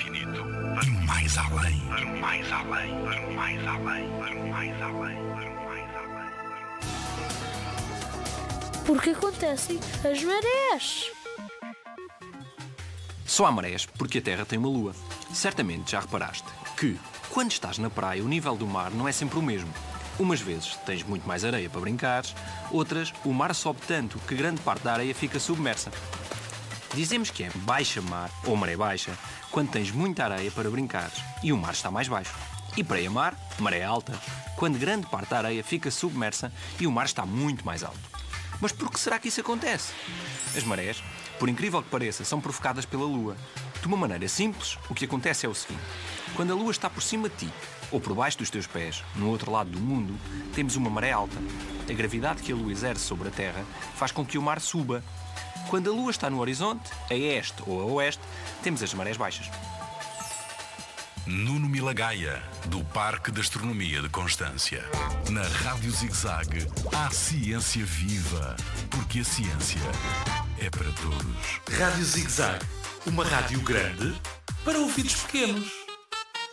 infinito. E mais além. Para o mais além. Para o mais além. Para o mais além. Para o mais além. Porque acontecem as marés. Só há marés porque a Terra tem uma lua. Certamente já reparaste que, quando estás na praia, o nível do mar não é sempre o mesmo. Umas vezes tens muito mais areia para brincares, outras o mar sobe tanto que grande parte da areia fica submersa. Dizemos que é baixa mar ou maré baixa quando tens muita areia para brincares e o mar está mais baixo. E praia-mar, maré alta, quando grande parte da areia fica submersa e o mar está muito mais alto. Mas por que será que isso acontece? As marés, por incrível que pareça, são provocadas pela Lua. De uma maneira simples, o que acontece é o seguinte: quando a Lua está por cima de ti ou por baixo dos teus pés, no outro lado do mundo, temos uma maré alta. A gravidade que a Lua exerce sobre a Terra faz com que o mar suba. Quando a Lua está no horizonte, a este ou a oeste, temos as marés baixas. Nuno Milagaya, do Parque de Astronomia de Constância. Na Rádio Zig-Zag, há ciência viva, porque a ciência é para todos. Rádio Zig-Zag, uma rádio grande para ouvidos pequenos.